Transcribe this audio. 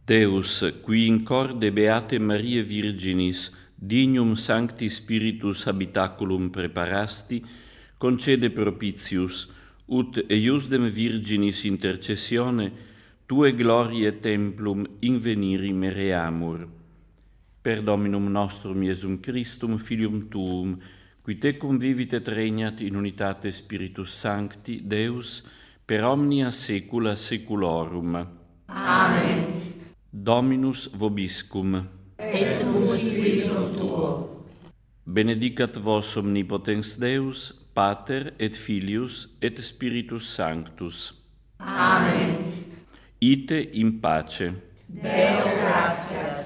Deus, qui in corde beate Mariae Virginis, dignum Sancti Spiritus habitaculum preparasti, concede propitius, ut eiusdem Virginis intercessione, Tue gloriae templum inveniri mereamur. Per Dominum nostrum Iesum Christum, Filium Tuum, qui tecum vivit et regnat in unitate Spiritus Sancti, Deus, per omnia saecula saeculorum. Amen. Dominus vobiscum. Et cum spiritum tuo. Benedicat vos omnipotens Deus, Pater et Filius et Spiritus Sanctus. Amen. Ite in pace. Deo gratias.